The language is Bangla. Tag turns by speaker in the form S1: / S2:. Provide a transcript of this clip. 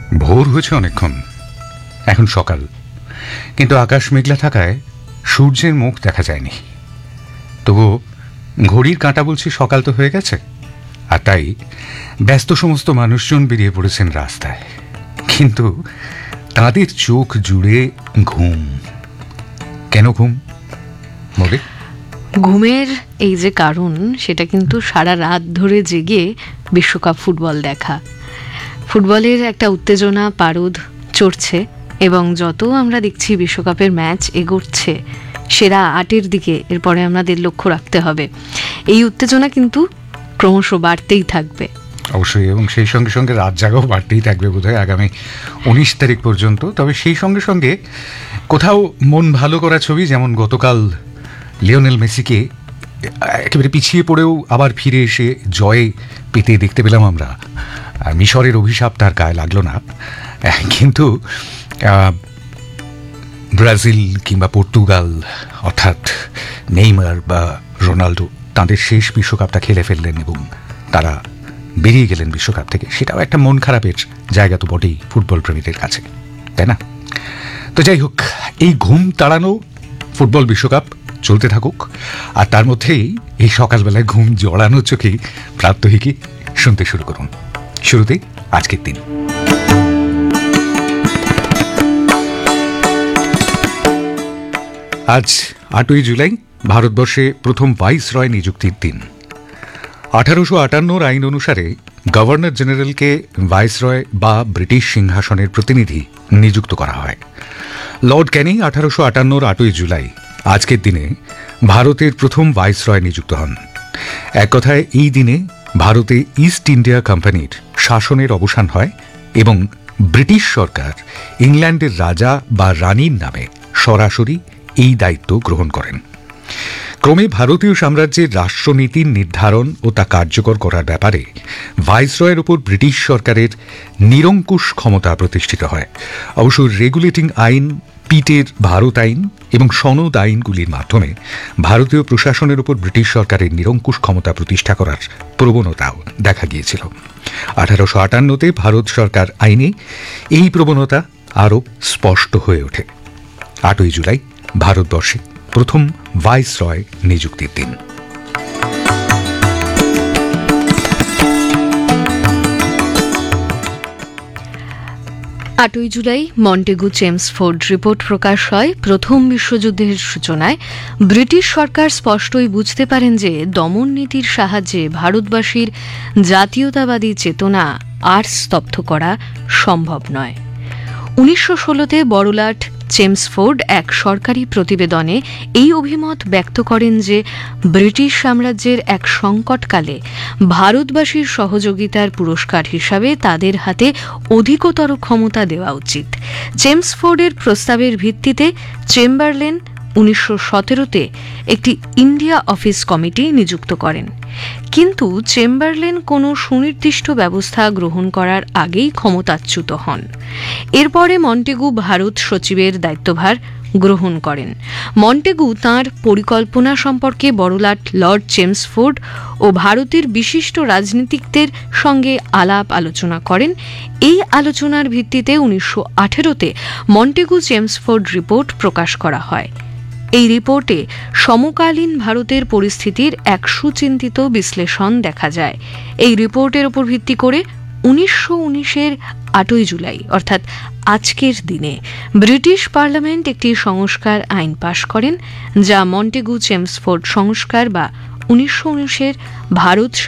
S1: ভোর হয়েছে অনেকক্ষণ, এখন সকাল, কিন্তু আকাশ মেঘলা থাকায় সূর্যের মুখ দেখা যায়নি। তবুও ঘড়ির কাঁটা বলছি সকাল তো হয়ে গেছে, আর তাই ব্যস্ত সমস্ত মানুষজন বেরিয়ে পড়েছেন রাস্তায়। কিন্তু তাদের চোখ জুড়ে ঘুম। কেন ঘুম বলে?
S2: ঘুমের এই যে কারণ, সেটা কিন্তু সারা রাত ধরে জেগে বিশ্বকাপ ফুটবল দেখা। ফুটবলের একটা উত্তেজনা পারদ চড়ছে, এবং যত আমরা দেখছি বিশ্বকাপের ম্যাচ এগোচ্ছে সেরা 8-এর দিকে, এরপরে আমাদের লক্ষ্য রাখতে হবে। এই উত্তেজনা কিন্তু ক্রমশ বাড়তেই থাকবে
S1: অবশ্যই, এবং সেই সঙ্গে সঙ্গে রাত জাগাও বাড়তেই থাকবে বোধহয় আগামী 19 তারিখ পর্যন্ত। তবে সেই সঙ্গে সঙ্গে কোথাও মন ভালো করা ছবি, যেমন গতকাল লিওনেল মেসিকে একেবারে পিছিয়ে পড়েও আবার ফিরে এসে জয়ে পেতে দেখতে পেলাম আমরা। আর মিশরের অভিশাপ তার গায়ে লাগলো না, কিন্তু ব্রাজিল কিংবা পর্তুগাল, অর্থাৎ নেইমার বা রোনাল্ডো, তাদের শেষ বিশ্বকাপটা খেলে ফেললেন এবং তারা বেরিয়ে গেলেন বিশ্বকাপ থেকে। সেটাও একটা মন খারাপের জায়গা তো বটেই ফুটবল প্রেমীদের কাছে, তাই না? তো যাই হোক, এই ঘুম তাড়ানো ফুটবল বিশ্বকাপ চলতে থাকুক, আর তার মধ্যেই এই সকালবেলায় ঘুম জড়ানো চোখেই প্রাত্যহিকী শুনতে শুরু করুন। শুরুতেই আজকের দিন। আজ 8ই জুলাই ভারতবর্ষে প্রথম ভাইসরয় নিযুক্তির দিন। 1858 আইন অনুসারে গভর্নর জেনারেলকে ভাইসরয় বা ব্রিটিশ সিংহাসনের প্রতিনিধি নিযুক্ত করা হয়। লর্ড ক্যানিং 1858 8ই জুলাই আজকের দিনে ভারতের প্রথম ভাইসরয় নিযুক্ত হন। এক কথায় এই দিনে ভারতে ইস্ট ইন্ডিয়া কোম্পানির শাসনের অবসান হয় এবং ব্রিটিশ সরকার ইংল্যান্ডের রাজা বা রানীর নামে সরাসরি এই দায়িত্ব গ্রহণ করেন। ক্রমে ভারতীয় সাম্রাজ্যের রাষ্ট্রনীতির নির্ধারণ ও তা কার্যকর করার ব্যাপারে ভাইসরয়ের ওপর ব্রিটিশ সরকারের নিরঙ্কুশ ক্ষমতা প্রতিষ্ঠিত হয়। অবশ্য রেগুলেটিং আইন, পিটের ভারত আইন এবং সনদ আইনগুলির মাধ্যমে ভারতীয় প্রশাসনের ওপর ব্রিটিশ সরকারের নিরঙ্কুশ ক্ষমতা প্রতিষ্ঠা করার প্রবণতাও দেখা গিয়েছিল। 1858-তে ভারত সরকার আইনে এই প্রবণতা আরও স্পষ্ট হয়ে ওঠে। 8ই জুলাই ভারতবর্ষে প্রথম ভাইসরয় নিযুক্তির দিন।
S2: 8ই জুলাই মন্টেগু চেমসফোর্ড রিপোর্ট প্রকাশ হয়। প্রথম বিশ্বযুদ্ধের সূচনায় ব্রিটিশ সরকার স্পষ্টই বুঝতে পারেন যে দমন নীতির সাহায্যে ভারতবাসীর জাতীয়তাবাদী চেতনা আর স্তব্ধ করা সম্ভব নয়। 1916-তে বড়লাট চেমসফোর্ড এক সরকারি প্রতিবেদনে এই অভিমত ব্যক্ত করেন যে ব্রিটিশ সাম্রাজ্যের এক সংকটকালে ভারতবাসীর সহযোগিতার পুরস্কার হিসাবে তাদের হাতে অধিকতর ক্ষমতা দেওয়া উচিত। চেমসফোর্ডের প্রস্তাবের ভিত্তিতে চেম্বারলেন 1917-তে একটি ইন্ডিয়া অফিস কমিটি নিযুক্ত করেন, কিন্তু চেম্বারলেন কোনো সুনির্দিষ্ট ব্যবস্থা গ্রহণ করার আগেই ক্ষমতাচ্যুত হন। এরপরে মন্টেগু ভারত সচিবের দায়িত্বভার গ্রহণ করেন। মন্টেগু তাঁর পরিকল্পনা সম্পর্কে বড়লাট লর্ড চেমসফোর্ড ও ভারতের বিশিষ্ট রাজনীতিকদের সঙ্গে আলাপ আলোচনা করেন। এই আলোচনার ভিত্তিতে 1918-তে মন্টেগু চেমসফোর্ড রিপোর্ট প্রকাশ করা হয়। এই রিপোর্টে সমকালীন ভারতের পরিস্থিতির এক সুচিন্তিত বিশ্লেষণ দেখা যায়। এই রিপোর্টের উপর ভিত্তি করে 1919-এর 8ই জুলাই অর্থাৎ আজকের দিনে ব্রিটিশ পার্লামেন্ট একটি সংস্কার আইন পাশ করেন, যা মন্টেগু চেমসফোর্ড সংস্কার বা 1919-এর ভারত